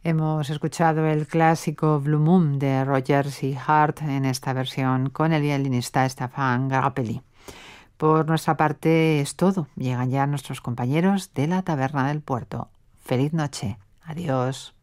Hemos escuchado el clásico Blue Moon de Rodgers y Hart en esta versión con el violinista Stefan Grappelli. Por nuestra parte es todo. Llegan ya nuestros compañeros de la Taberna del Puerto. Feliz noche. Adiós.